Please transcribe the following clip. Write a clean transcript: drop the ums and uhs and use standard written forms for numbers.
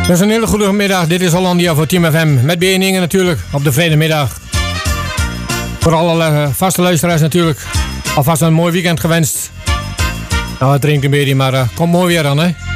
Dat is een hele goede middag. Dit is Hollandia voor Team FM. Met BNingen natuurlijk op de vrijdagmiddag. Voor alle vaste luisteraars natuurlijk. Alvast een mooi weekend gewenst. Nou, het drinkt een beetje, maar komt mooi weer aan, hè.